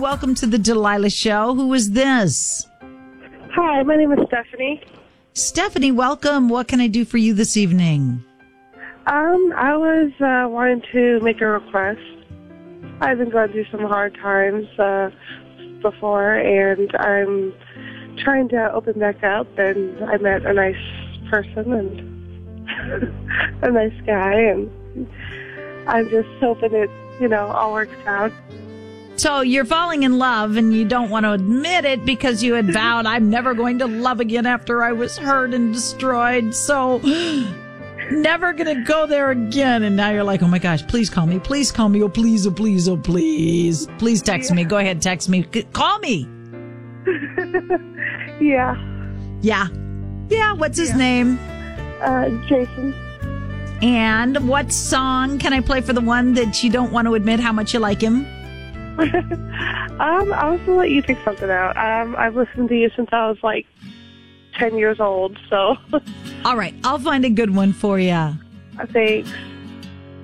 Welcome to the Delilah Show. Who is this? Hi, my name is Stephanie. Stephanie, welcome. What can I do for you this evening? I was wanting to make a request. I've been going through some hard times before, and I'm trying to open back up, and I met a nice person and a nice guy, and I'm just hoping it, all works out. So you're falling in love and you don't want to admit it because you had vowed, I'm never going to love again after I was hurt and destroyed. So never going to go there again. And now you're like, oh my gosh, please call me. Please call me. Oh, please, oh, please, oh, please. Please text me. Go ahead, text me. Call me. Yeah. Yeah. Yeah. What's his name? Jason. And what song can I play for the one that you don't want to admit how much you like him? I was gonna let you pick something out. I've listened to you since I was like 10 years old, so. All right, I'll find a good one for you. Thanks.